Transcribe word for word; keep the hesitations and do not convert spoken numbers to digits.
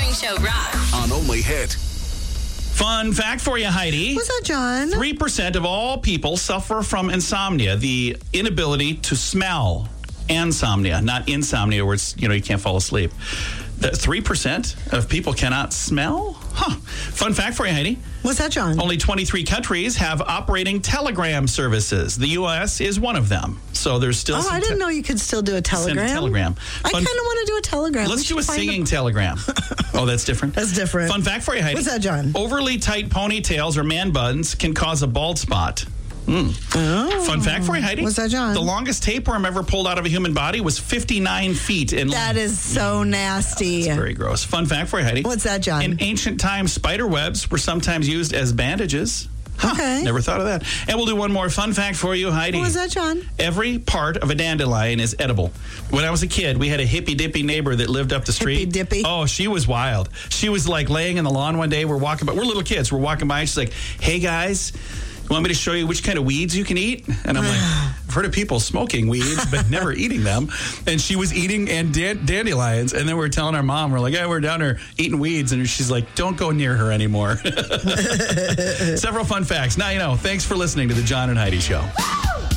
Morning Show rocks. On Only Hit. Fun fact for you, Heidi. What's that, John? three percent of all people suffer from insomnia, the inability to smell. Insomnia, not insomnia, where it's, you know, you can't fall asleep. That three percent of people cannot smell? Huh. Fun fact for you, Heidi. What's that, John? Only twenty-three countries have operating telegram services. The U S is one of them. So there's still Oh, some I didn't te- know you could still do a telegram. Send a telegram. I Fun- kind of want to do a telegram. Let's We do a should find singing telegram. Oh, that's different? That's different. Fun fact for you, Heidi. What's that, John? Overly tight ponytails or man buns can cause a bald spot. Mm. Oh. Fun fact for you, Heidi. What's that, John? The longest tapeworm ever pulled out of a human body was fifty-nine feet in That length. is so nasty. That's very gross. Fun fact for you, Heidi. What's that, John? In ancient times, spider webs were sometimes used as bandages. Huh, Okay. Never thought of that. And we'll do one more fun fact for you, Heidi. What was that, John? Every part of a dandelion is edible. When I was a kid, we had a hippy-dippy neighbor that lived up the street. Hippy-dippy? Oh, she was wild. She was like laying in the lawn one day. We're walking by. We're little kids. We're walking by. And she's like, hey, guys, you want me to show you which kind of weeds you can eat? And I'm like, I've heard of people smoking weeds, but never eating them. And she was eating and dan- dandelions. And then we were telling our mom, we're like, yeah, we're down there eating weeds. And she's like, don't go near her anymore. Several fun facts. Now you know. Thanks for listening to the John and Heidi Show.